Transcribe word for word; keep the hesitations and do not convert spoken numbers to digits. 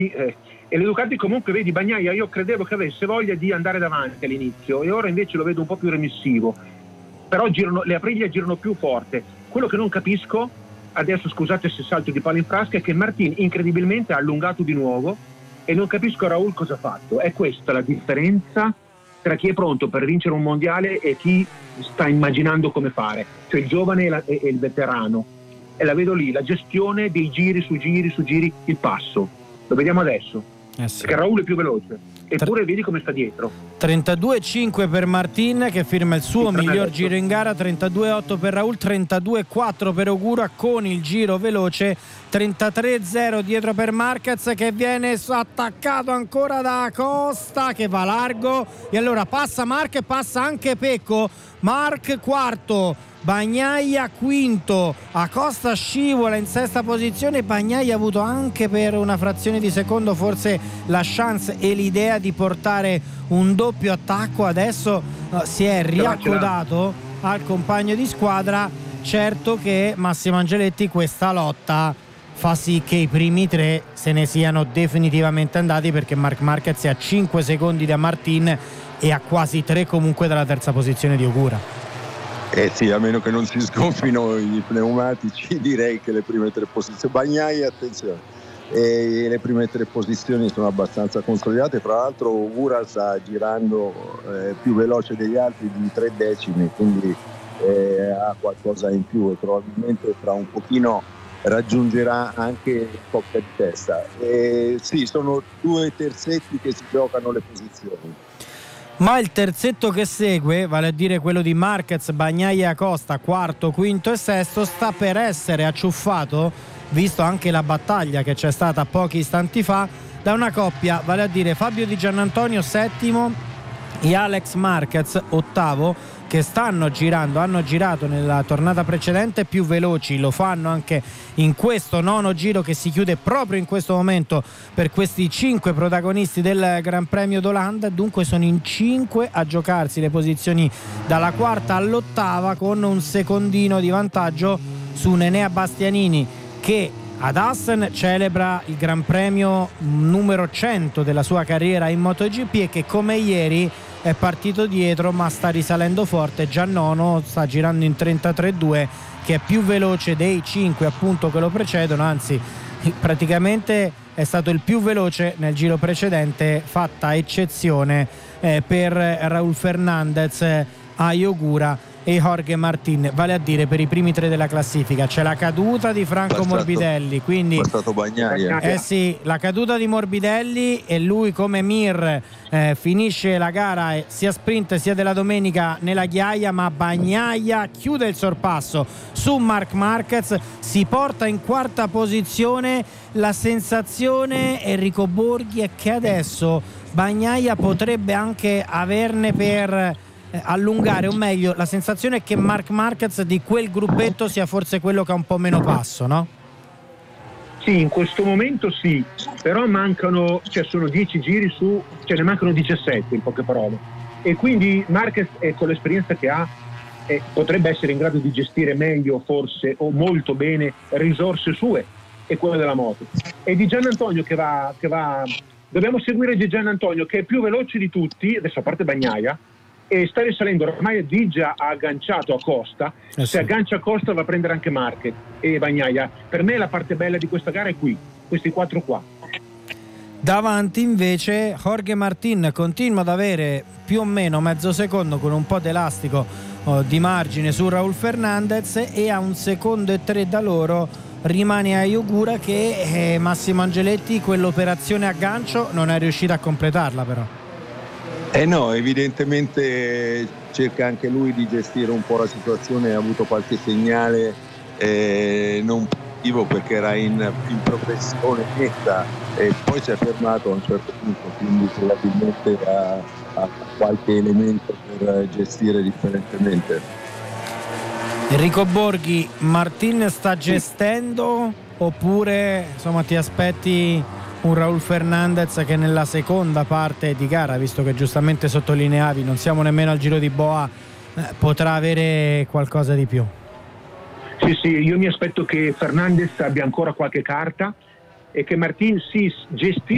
eh, e le Ducati comunque, vedi, Bagnaia io credevo che avesse voglia di andare davanti all'inizio e ora invece lo vedo un po' più remissivo, però girano, le Aprilia girano più forte. Quello che non capisco adesso, scusate se salto di palo in frasca, è che Martin incredibilmente ha allungato di nuovo e non capisco Raul cosa ha fatto. È questa la differenza tra chi è pronto per vincere un mondiale e chi sta immaginando come fare, cioè il giovane e, la, e, e il veterano. E la vedo lì, la gestione dei giri su giri su giri, il passo. Lo vediamo adesso, eh sì. perché Raul è più veloce, eppure vedi come sta dietro. trentadue cinque per Martin, che firma il suo Sì, miglior adesso. giro in gara, trentadue otto per Raul, trentadue quattro per Ogura con il giro veloce, trentatré zero dietro per Marquez, che viene attaccato ancora da Costa che va largo, e allora passa Marc e passa anche Pecco. Marc quarto, Bagnaia quinto, Acosta scivola in sesta posizione. Bagnaia ha avuto anche per una frazione di secondo forse la chance e l'idea di portare un doppio attacco, adesso uh, si è riaccodato al compagno di squadra. Certo che Massimo Angeletti questa lotta fa sì che i primi tre se ne siano definitivamente andati, perché Marc Marquez è a cinque secondi da Martin e a quasi tre comunque dalla terza posizione di Ogura. Eh sì, a meno che non si sgonfino i pneumatici, direi che le prime tre posizioni, Bagnaia, attenzione, e le prime tre posizioni sono abbastanza consolidate. Tra l'altro Ogura sta girando eh, più veloce degli altri di tre decimi, quindi eh, ha qualcosa in più e probabilmente tra un pochino raggiungerà anche coppia di testa. E sì, sono due terzetti che si giocano le posizioni. Ma il terzetto che segue, vale a dire quello di Marquez, Bagnaia e Acosta, quarto, quinto e sesto, sta per essere acciuffato, visto anche la battaglia che c'è stata pochi istanti fa, da una coppia, vale a dire Fabio Di Giannantonio settimo e Alex Marquez ottavo, che stanno girando, hanno girato nella tornata precedente più veloci, lo fanno anche in questo nono giro che si chiude proprio in questo momento per questi cinque protagonisti del Gran Premio d'Olanda. Dunque sono in cinque a giocarsi le posizioni dalla quarta all'ottava, con un secondino di vantaggio su Nenea Bastianini, che ad Assen celebra il Gran Premio numero cento della sua carriera in MotoGP e che come ieri è partito dietro ma sta risalendo forte. Giannono sta girando in trentatré due, che è più veloce dei cinque appunto che lo precedono, anzi praticamente è stato il più veloce nel giro precedente, fatta eccezione eh, per Raúl Fernández, Ai Ogura e Jorge Martin, vale a dire per i primi tre della classifica. C'è la caduta di Franco Passato, Morbidelli, quindi passato Bagnaia. eh sì, la caduta di Morbidelli, e lui come Mir eh, finisce la gara eh, sia sprint sia della domenica nella ghiaia, ma Bagnaia chiude il sorpasso su Marc Marquez, si porta in quarta posizione. La sensazione, Enrico Borghi, è che adesso Bagnaia potrebbe anche averne per allungare, o meglio la sensazione è che Marc Marquez di quel gruppetto sia forse quello che ha un po' meno passo, no? Sì, in questo momento sì, però mancano, cioè sono dieci giri su, cioè ne mancano diciassette in poche parole, e quindi Marquez eh, con l'esperienza che ha eh, potrebbe essere in grado di gestire meglio forse o molto bene risorse sue e quelle della moto. E Di Giannantonio che va, che va dobbiamo seguire Di Giannantonio, che è più veloce di tutti, adesso a parte Bagnaia, e sta risalendo. Ormai Digia ha agganciato a Costa, eh sì. Se aggancia a Costa va a prendere anche Marquez e Bagnaia. Per me la parte bella di questa gara è qui, questi quattro qua. Davanti invece Jorge Martin continua ad avere più o meno mezzo secondo con un po' d'elastico oh, di margine su Raúl Fernández, e a un secondo e tre da loro rimane Ai Ogura, che eh, Massimo Angeletti quell'operazione a gancio non è riuscito a completarla però. Eh no, evidentemente cerca anche lui di gestire un po' la situazione, ha avuto qualche segnale eh, non positivo perché era in, in progressione netta e poi si è fermato a un certo punto, quindi probabilmente ha, ha qualche elemento per gestire differentemente. Enrico Borghi, Martin sta gestendo oppure insomma ti aspetti un Raúl Fernández che nella seconda parte di gara, visto che giustamente sottolineavi non siamo nemmeno al giro di Boa, eh, potrà avere qualcosa di più? Sì, sì, io mi aspetto che Fernández abbia ancora qualche carta e che Martin si gestisca